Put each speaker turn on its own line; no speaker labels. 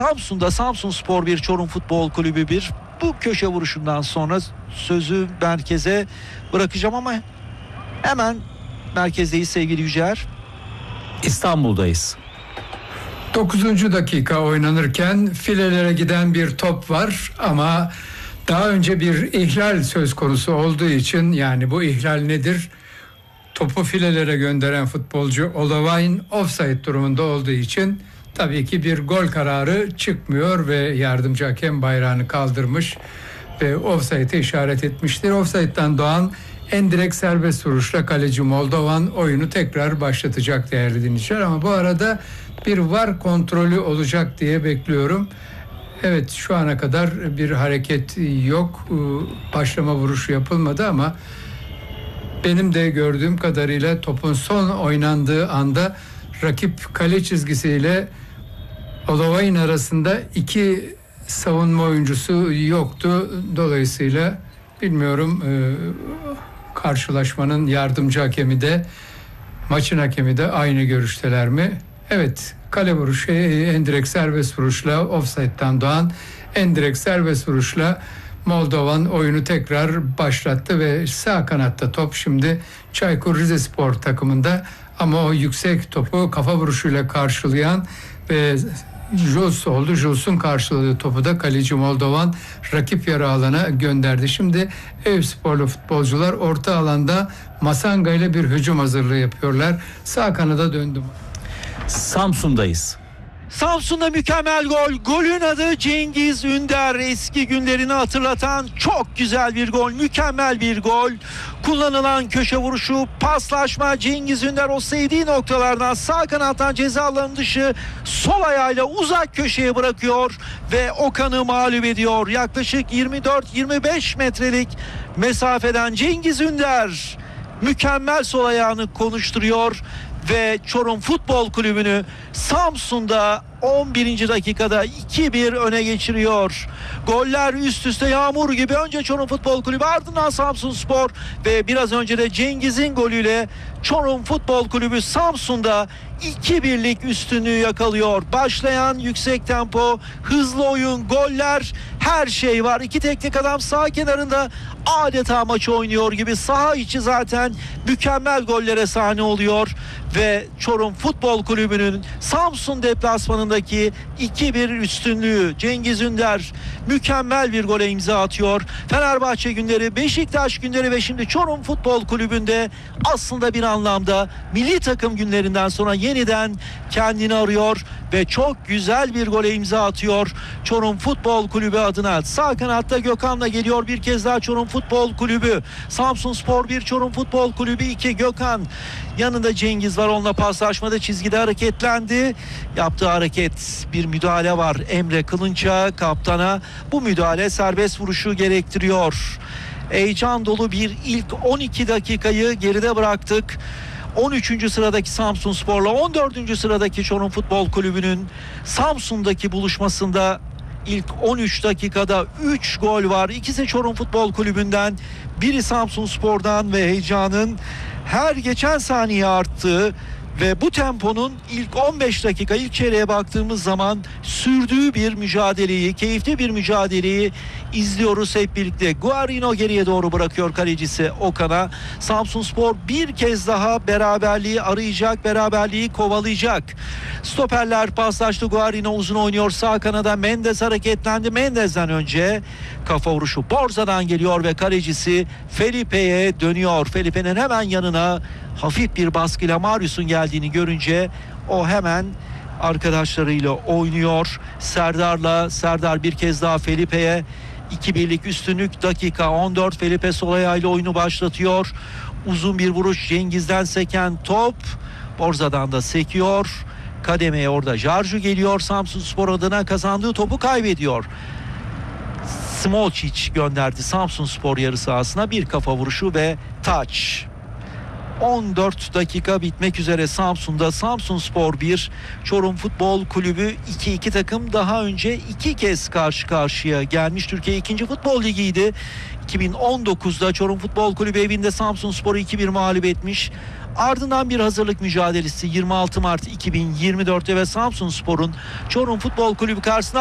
Samsun'da Samsunspor 1, Çorum Futbol Kulübü 1. Bu köşe vuruşundan sonra sözü merkeze bırakacağım ama hemen merkezdeyiz sevgili Yücer.
İstanbul'dayız.
9. dakika oynanırken filelere giden bir top var ama daha önce bir ihlal söz konusu olduğu için, yani bu ihlal nedir? Topu filelere gönderen futbolcu Olovayn offside durumunda olduğu için tabii ki bir gol kararı çıkmıyor ve yardımcı hakem bayrağını kaldırmış ve offside'e işaret etmiştir. Offside'den doğan endirekt serbest vuruşla kaleci Moldovan oyunu tekrar başlatacak değerli dinleyiciler. Ama bu arada bir VAR kontrolü olacak diye bekliyorum. Evet, şu ana kadar bir hareket yok. Başlama vuruşu yapılmadı ama benim de gördüğüm kadarıyla topun son oynandığı anda rakip kale çizgisiyle Olovayn arasında iki savunma oyuncusu yoktu. Dolayısıyla bilmiyorum, karşılaşmanın yardımcı hakemi de maçın hakemi de aynı görüşteler mi? Evet, kale vuruşu endirekt serbest vuruşla offside'dan doğan endirekt serbest vuruşla Moldovan oyunu tekrar başlattı ve sağ kanatta top şimdi Çaykur Rizespor takımında, ama o yüksek topu kafa vuruşuyla karşılayan ve Jules oldu. Jules'un karşıladığı topu da kaleci Moldovan rakip yarı alana gönderdi. Şimdi Eyüpsporlu futbolcular orta alanda Masanga ile bir hücum hazırlığı yapıyorlar. Sağ kanada döndü.
Samsun'dayız.
Samsun'da mükemmel gol. Golün adı Cengiz Ünder. Eski günlerini hatırlatan çok güzel bir gol. Mükemmel bir gol. Kullanılan köşe vuruşu, paslaşma, Cengiz Ünder o sevdiği noktalardan sağ kanattan ceza alanı dışı sol ayağıyla uzak köşeye bırakıyor ve Okan'ı mağlup ediyor. Yaklaşık 24-25 metrelik mesafeden Cengiz Ünder mükemmel sol ayağını konuşturuyor ve Çorum Futbol Kulübü'nü Samsun'da 11. dakikada 2-1 öne geçiriyor. Goller üst üste yağmur gibi. Önce Çorum Futbol Kulübü, ardından Samsunspor ve biraz önce de Cengiz'in golüyle Çorum Futbol Kulübü Samsun'da 2-1'lik üstünlüğü yakalıyor. Başlayan yüksek tempo, hızlı oyun, goller, her şey var. İki teknik adam sağ kenarında adeta maçı oynuyor gibi. Saha içi zaten mükemmel gollere sahne oluyor ve Çorum Futbol Kulübü'nün Samsun deplasmanındaki 2-1 üstünlüğü, Cengiz Ünder mükemmel bir gole imza atıyor. Fenerbahçe günleri, Beşiktaş günleri ve şimdi Çorum Futbol Kulübü'nde aslında bir anlamda milli takım günlerinden sonra yeniden kendini arıyor ve çok güzel bir gole imza atıyor Çorum Futbol Kulübü adına. Sağ kanatta Gökhan'la geliyor bir kez daha Çorum Futbol Kulübü. Samsunspor 1, Çorum Futbol Kulübü 2. Gökhan, yanında Cengiz var, onunla paslaşmada çizgide hareketlendi. Yaptığı hareket, bir müdahale var Emre Kılınç'a, kaptana. Bu müdahale serbest vuruşu gerektiriyor. Heyecan dolu bir ilk 12 dakikayı geride bıraktık. 13. sıradaki Samsunspor'la 14. sıradaki Çorum Futbol Kulübü'nün Samsun'daki buluşmasında ilk 13 dakikada 3 gol var. İkisi Çorum Futbol Kulübü'nden, biri Samsunspor'dan ve heyecanın her geçen saniye arttığı ve bu temponun ilk 15 dakika, ilk çeyreğe baktığımız zaman sürdüğü bir mücadeleyi, keyifli bir mücadeleyi izliyoruz hep birlikte. Guarino geriye doğru bırakıyor kalecisi Okan'a. Samsunspor bir kez daha beraberliği arayacak, beraberliği kovalayacak. Stoperler paslaştı. Guarino uzun oynuyor. Sağ kanada Mendes hareketlendi. Mendes'den önce kafa vuruşu Borza'dan geliyor ve kalecisi Felipe'ye dönüyor. Felipe'nin hemen yanına hafif bir baskıyla Marius'un geldiğini görünce o hemen arkadaşlarıyla oynuyor. Serdar bir kez daha Felipe'ye, 2-1'lik üstünlük, dakika 14. Felipe sol ayağıyla oyunu başlatıyor. Uzun bir vuruş, Cengiz'den seken top Borza'dan da sekiyor. Kademeye orada Jarju geliyor. Samsunspor adına kazandığı topu kaybediyor. Smolcic gönderdi Samsunspor yarı sahasına, bir kafa vuruşu ve taç. 14 dakika bitmek üzere Samsun'da. Samsunspor 1, Çorum Futbol Kulübü 2. İki takım daha önce 2 kez karşı karşıya gelmiş. Türkiye 2. Futbol Ligi'ydi. 2019'da Çorum Futbol Kulübü evinde Samsunspor'u 2-1 mağlup etmiş. Ardından bir hazırlık mücadelesi 26 Mart 2024'te ve Samsunspor'un Çorum Futbol Kulübü karşısında